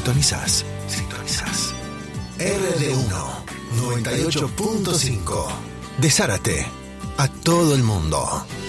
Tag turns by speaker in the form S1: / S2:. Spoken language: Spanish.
S1: Sintonizás. RD1 98.5. De Zárate a todo el mundo.